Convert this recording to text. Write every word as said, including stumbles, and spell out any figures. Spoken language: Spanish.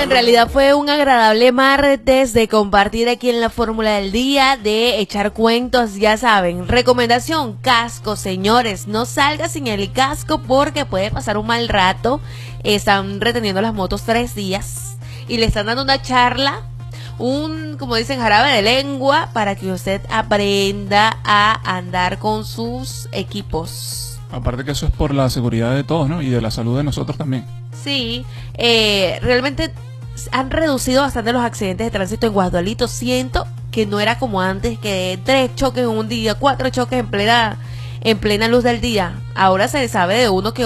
en realidad fue un agradable martes de compartir aquí en la Fórmula del Día, de echar cuentos, ya saben. Recomendación, casco, señores, no salga sin el casco porque puede pasar un mal rato. Están reteniendo las motos tres días y le están dando una charla, un, como dicen, jarabe de lengua para que usted aprenda a andar con sus equipos. Aparte que eso es por la seguridad de todos, ¿no? Y de la salud de nosotros también. Sí, eh, realmente han reducido bastante los accidentes de tránsito en Guasdualito. Siento que no era como antes, que tres choques en un día, cuatro choques en plena, en plena luz del día. Ahora se sabe de uno que